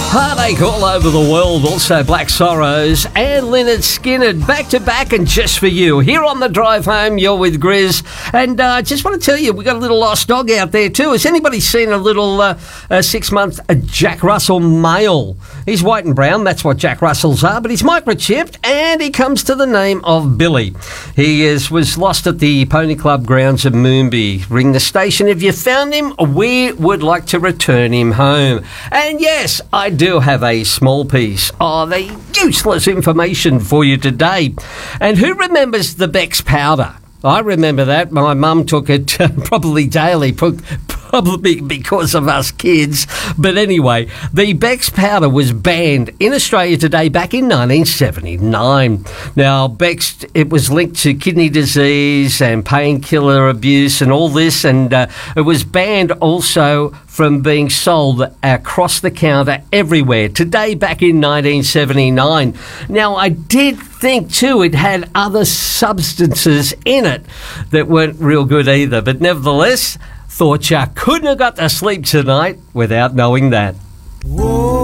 Heartache all over the world, also Black Sorrows and Lynyrd Skynyrd back to back and just for you. Here on the drive home, you're with Grizz. And I just want to tell you, we got a little lost dog out there too. Has anybody seen a little 6-month Jack Russell male? He's white and brown, that's what Jack Russells are, but he's microchipped and he comes to the name of Billy. He was lost at the Pony Club grounds of Moonbi. Ring the station if you found him. We would like to return him home. And yes, I do have a small piece of the useless information for you today. And who remembers the Beck's powder? I remember that. My mum took it probably daily, probably because of us kids. But anyway, the Beck's powder was banned in Australia today back in 1979. Now, Beck's, it was linked to kidney disease and painkiller abuse and all this, and it was banned also from being sold across the counter everywhere. Today, back in 1979. Now, I did think, too, it had other substances in it that weren't real good either. But nevertheless, thought you couldn't have got to sleep tonight without knowing that. Whoa.